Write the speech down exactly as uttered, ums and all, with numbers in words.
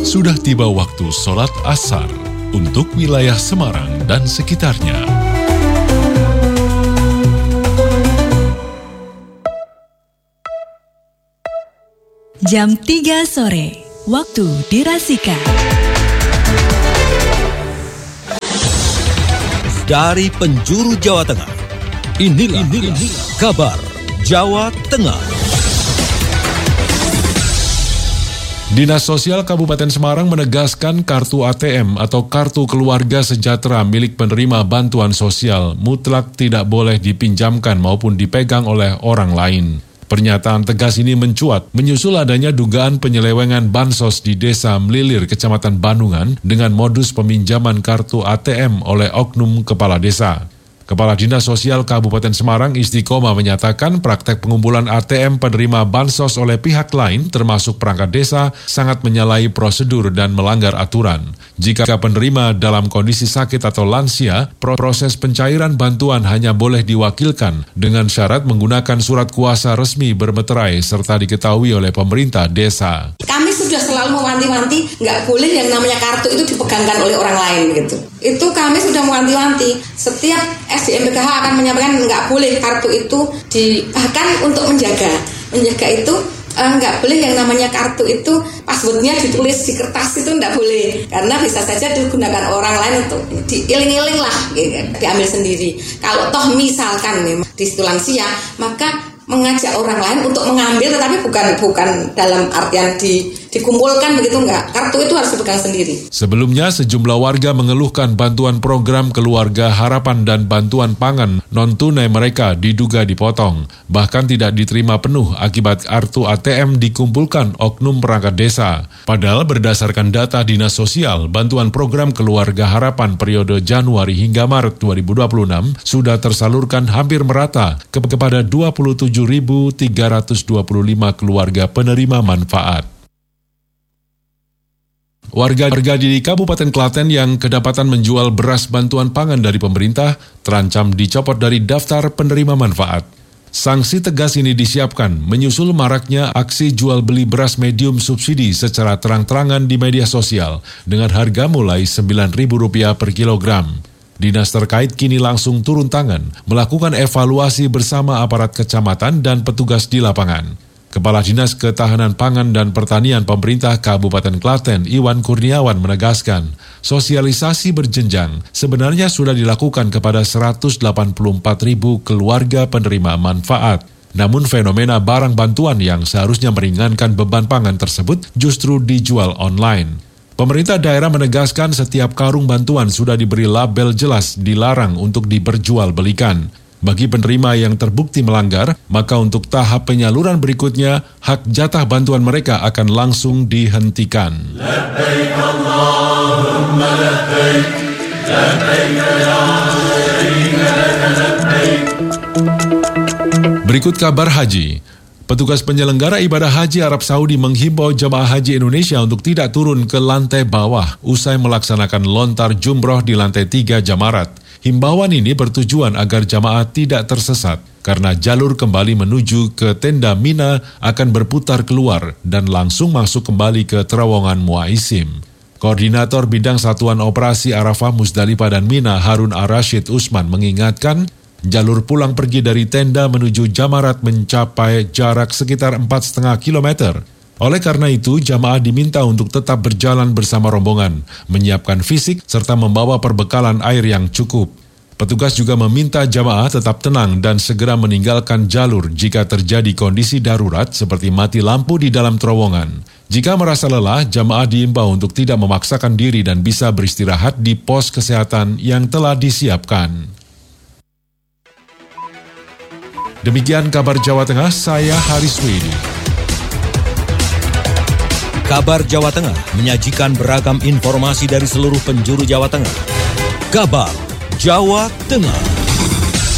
Sudah tiba waktu sholat asar untuk wilayah Semarang dan sekitarnya. Jam tiga sore, waktu dirasika. Dari penjuru Jawa Tengah, inilah, inilah kabar Jawa Tengah. Dinas Sosial Kabupaten Semarang menegaskan kartu A T M atau Kartu Keluarga Sejahtera milik penerima bantuan sosial mutlak tidak boleh dipinjamkan maupun dipegang oleh orang lain. Pernyataan tegas ini mencuat menyusul adanya dugaan penyelewengan bansos di Desa Mlilir, Kecamatan Bandungan dengan modus peminjaman kartu A T M oleh oknum kepala desa. Kepala Dinas Sosial Kabupaten Semarang Istiqomah menyatakan praktek pengumpulan A T M penerima bansos oleh pihak lain termasuk perangkat desa sangat menyalahi prosedur dan melanggar aturan. Jika penerima dalam kondisi sakit atau lansia, proses pencairan bantuan hanya boleh diwakilkan dengan syarat menggunakan surat kuasa resmi bermeterai serta diketahui oleh pemerintah desa. Kami sudah selalu mewanti-wanti nggak boleh yang namanya kartu itu dipegangkan oleh orang lain gitu. Itu kami sudah mewanti-wanti. Setiap S D M P K H akan menyampaikan nggak boleh kartu itu di, bahkan untuk menjaga menjaga itu eh, nggak boleh yang namanya kartu itu passwordnya ditulis di kertas itu nggak boleh, karena bisa saja digunakan orang lain untuk diiling-iling lah gitu, diambil sendiri. Kalau toh misalkan memang di situ lansia, maka mengajak orang lain untuk mengambil, tetapi bukan bukan dalam artian di, dikumpulkan begitu enggak. Kartu itu harus dipegang sendiri. Sebelumnya sejumlah warga mengeluhkan bantuan program Keluarga Harapan dan bantuan pangan non-tunai mereka diduga dipotong, bahkan tidak diterima penuh akibat kartu A T M dikumpulkan oknum perangkat desa. Padahal berdasarkan data Dinas Sosial, bantuan program Keluarga Harapan periode Januari hingga Maret dua ribu dua puluh enam sudah tersalurkan hampir merata ke- kepada dua puluh tujuh ribu tiga ratus dua puluh lima keluarga penerima manfaat. Warga-warga di Kabupaten Klaten yang kedapatan menjual beras bantuan pangan dari pemerintah terancam dicopot dari daftar penerima manfaat. Sanksi tegas ini disiapkan menyusul maraknya aksi jual beli beras medium subsidi secara terang-terangan di media sosial dengan harga mulai sembilan ribu rupiah per kilogram. Dinas terkait kini langsung turun tangan, melakukan evaluasi bersama aparat kecamatan dan petugas di lapangan. Kepala Dinas Ketahanan Pangan dan Pertanian Pemerintah Kabupaten Klaten, Iwan Kurniawan menegaskan, sosialisasi berjenjang sebenarnya sudah dilakukan kepada seratus delapan puluh empat ribu keluarga penerima manfaat. Namun fenomena barang bantuan yang seharusnya meringankan beban pangan tersebut justru dijual online. Pemerintah daerah menegaskan setiap karung bantuan sudah diberi label jelas dilarang untuk diperjualbelikan. Bagi penerima yang terbukti melanggar, maka untuk tahap penyaluran berikutnya, hak jatah bantuan mereka akan langsung dihentikan. Labbaik Allahumma labbaik, labbaik ya syarika laka labbaik. Berikut kabar haji. Petugas penyelenggara ibadah haji Arab Saudi menghimbau jemaah haji Indonesia untuk tidak turun ke lantai bawah usai melaksanakan lontar jumroh di lantai tiga Jamarat. Himbauan ini bertujuan agar jamaah tidak tersesat karena jalur kembali menuju ke tenda Mina akan berputar keluar dan langsung masuk kembali ke terowongan Muaisim. Koordinator Bidang Satuan Operasi Arafah Musdalifah dan Mina Harun Ar-Rasyid Usman mengingatkan, jalur pulang pergi dari tenda menuju Jamarat mencapai jarak sekitar empat koma lima kilometer. Oleh karena itu, jamaah diminta untuk tetap berjalan bersama rombongan, menyiapkan fisik, serta membawa perbekalan air yang cukup. Petugas juga meminta jamaah tetap tenang dan segera meninggalkan jalur jika terjadi kondisi darurat seperti mati lampu di dalam terowongan. Jika merasa lelah, jamaah diimbau untuk tidak memaksakan diri dan bisa beristirahat di pos kesehatan yang telah disiapkan. Demikian kabar Jawa Tengah, saya Haris Widi. Kabar Jawa Tengah menyajikan beragam informasi dari seluruh penjuru Jawa Tengah. Kabar Jawa Tengah.